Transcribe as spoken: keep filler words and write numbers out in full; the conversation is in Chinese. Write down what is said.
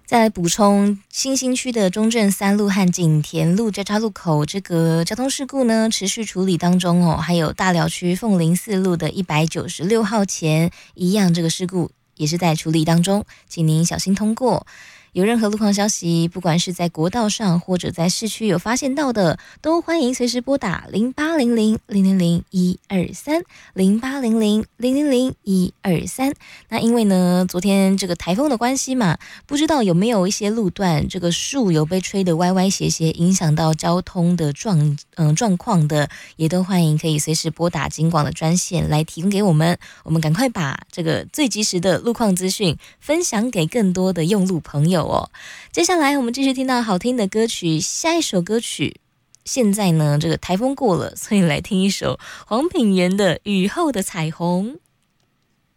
再来补充，新兴区的中正三路和景田路交叉路口这个交通事故呢，持续处理当中哦。还有大寮区凤林四路的一百九十六号前，一样这个事故也是在处理当中，请您小心通过。有任何路况消息，不管是在国道上或者在市区有发现到的，都欢迎随时拨打零八零零零零零一二三零八零零零零零一二三。那因为呢，昨天这个台风的关系嘛，不知道有没有一些路段这个树有被吹得歪歪斜斜，影响到交通的状嗯状况的，也都欢迎可以随时拨打警广的专线来提供给我们，我们赶快把这个最及时的路况资讯分享给更多的用路朋友。接下来我们继续听到好听的歌曲，下一首歌曲现在呢这个台风过了，所以来听一首黄品源的雨后的彩虹。